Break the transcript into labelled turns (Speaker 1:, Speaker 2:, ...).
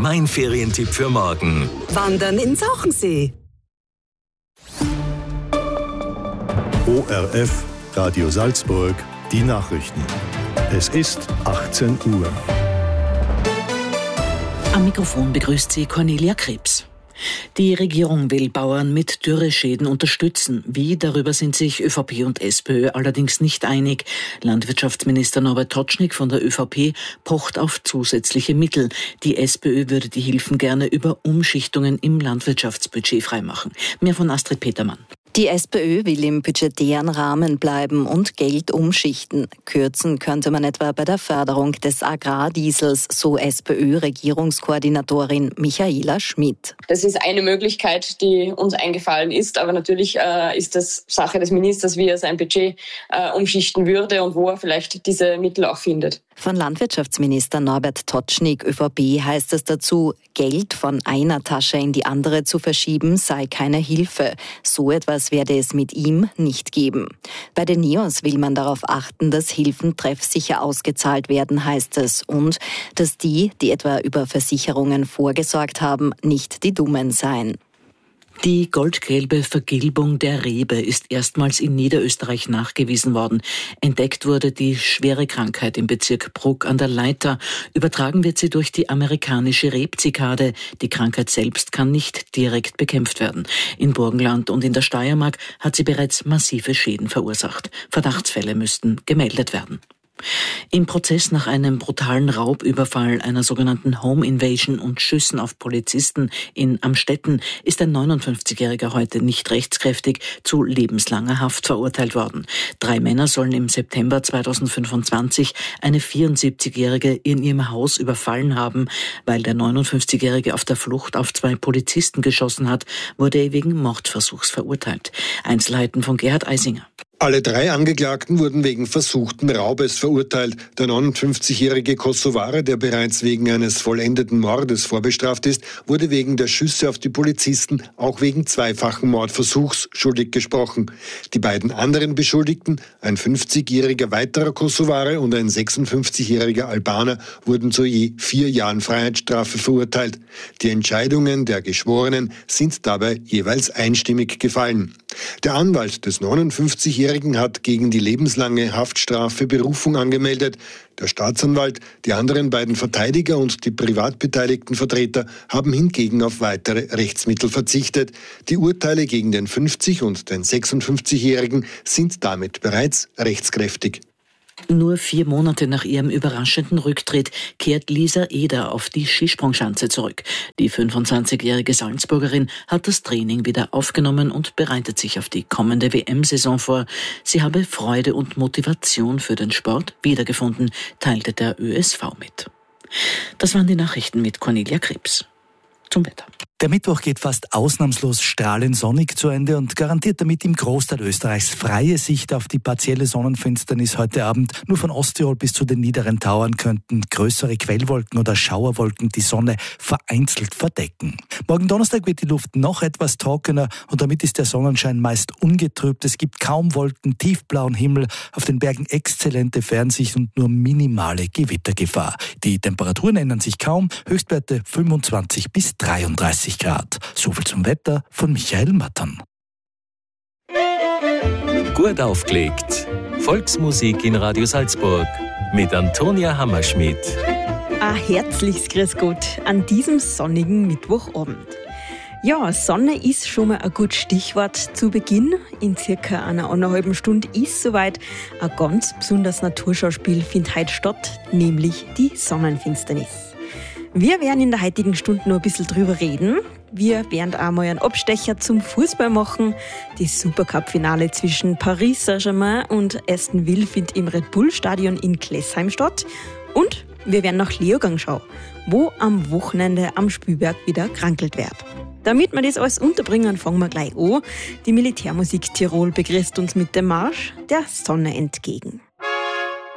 Speaker 1: Mein Ferientipp für morgen.
Speaker 2: Wandern in Sauchensee.
Speaker 3: ORF, Radio Salzburg, die Nachrichten. Es ist 18 Uhr.
Speaker 4: Am Mikrofon begrüßt sie Cornelia Krebs. Die Regierung will Bauern mit Dürreschäden unterstützen. Wie, darüber sind sich ÖVP und SPÖ allerdings nicht einig. Landwirtschaftsminister Norbert Totschnig von der ÖVP pocht auf zusätzliche Mittel. Die SPÖ würde die Hilfen gerne über Umschichtungen im Landwirtschaftsbudget freimachen. Mehr von Astrid Petermann.
Speaker 5: Die SPÖ will im budgetären Rahmen bleiben und Geld umschichten. Kürzen könnte man etwa bei der Förderung des Agrardiesels, so SPÖ-Regierungskoordinatorin Michaela Schmidt.
Speaker 6: Das ist eine Möglichkeit, die uns eingefallen ist, aber natürlich ist das Sache des Ministers, wie er sein Budget umschichten würde und wo er vielleicht diese Mittel auch findet.
Speaker 5: Von Landwirtschaftsminister Norbert Totschnig, ÖVP, heißt es dazu, Geld von einer Tasche in die andere zu verschieben sei keine Hilfe. So etwas werde es mit ihm nicht geben. Bei den NEOS will man darauf achten, dass Hilfen treffsicher ausgezahlt werden, heißt es, und dass die etwa über Versicherungen vorgesorgt haben, nicht die Dummen seien.
Speaker 4: Die goldgelbe Vergilbung der Rebe ist erstmals in Niederösterreich nachgewiesen worden. Entdeckt wurde die schwere Krankheit im Bezirk Bruck an der Leitha. Übertragen wird sie durch die amerikanische Rebzikade. Die Krankheit selbst kann nicht direkt bekämpft werden. In Burgenland und in der Steiermark hat sie bereits massive Schäden verursacht. Verdachtsfälle müssten gemeldet werden. Im Prozess nach einem brutalen Raubüberfall, einer sogenannten Home Invasion und Schüssen auf Polizisten in Amstetten ist ein 59-Jähriger heute nicht rechtskräftig zu lebenslanger Haft verurteilt worden. 3 Männer sollen im September 2025 eine 74-Jährige in ihrem Haus überfallen haben. Weil der 59-Jährige auf der Flucht auf 2 Polizisten geschossen hat, wurde er wegen Mordversuchs verurteilt. Einzelheiten von Gerhard Eisinger.
Speaker 7: Alle 3 Angeklagten wurden wegen versuchten Raubes verurteilt. Der 59-jährige Kosovare, der bereits wegen eines vollendeten Mordes vorbestraft ist, wurde wegen der Schüsse auf die Polizisten auch wegen zweifachen Mordversuchs schuldig gesprochen. Die beiden anderen Beschuldigten, ein 50-jähriger weiterer Kosovare und ein 56-jähriger Albaner, wurden zu je 4 Jahren Freiheitsstrafe verurteilt. Die Entscheidungen der Geschworenen sind dabei jeweils einstimmig gefallen. Der Anwalt des 59-jährigen hat gegen die lebenslange Haftstrafe Berufung angemeldet. Der Staatsanwalt, die anderen beiden Verteidiger und die privat beteiligten Vertreter haben hingegen auf weitere Rechtsmittel verzichtet. Die Urteile gegen den 50- und den 56-Jährigen sind damit bereits rechtskräftig.
Speaker 4: Nur 4 Monate nach ihrem überraschenden Rücktritt kehrt Lisa Eder auf die Skisprungschanze zurück. Die 25-jährige Salzburgerin hat das Training wieder aufgenommen und bereitet sich auf die kommende WM-Saison vor. Sie habe Freude und Motivation für den Sport wiedergefunden, teilte der ÖSV mit. Das waren die Nachrichten mit Cornelia Krebs. Zum Wetter.
Speaker 8: Der Mittwoch geht fast ausnahmslos strahlend sonnig zu Ende und garantiert damit im Großteil Österreichs freie Sicht auf die partielle Sonnenfinsternis heute Abend. Nur von Osttirol bis zu den niederen Tauern könnten größere Quellwolken oder Schauerwolken die Sonne vereinzelt verdecken. Morgen Donnerstag wird die Luft noch etwas trockener und damit ist der Sonnenschein meist ungetrübt. Es gibt kaum Wolken, tiefblauen Himmel, auf den Bergen exzellente Fernsicht und nur minimale Gewittergefahr. Die Temperaturen ändern sich kaum, Höchstwerte 25 bis 33 Grad. Soviel zum Wetter von Michael Mattern.
Speaker 1: Gut aufgelegt. Volksmusik in Radio Salzburg mit Antonia Hammerschmidt.
Speaker 9: Ein herzliches Grüß Gott an diesem sonnigen Mittwochabend. Ja, Sonne ist schon mal ein gutes Stichwort zu Beginn. In circa einer 1,5 Stunde ist soweit ein ganz besonderes Naturschauspiel findet heute statt, nämlich die Sonnenfinsternis. Wir werden in der heutigen Stunde noch ein bisschen drüber reden. Wir werden auch mal einen Abstecher zum Fußball machen. Das Supercup-Finale zwischen Paris Saint-Germain und Aston Villa findet im Red Bull Stadion in Klessheim statt. Und wir werden nach Leogang schauen, wo am Wochenende am Spielberg wieder krankelt wird. Damit wir das alles unterbringen, fangen wir gleich an. Die Militärmusik Tirol begrüßt uns mit dem Marsch der Sonne entgegen.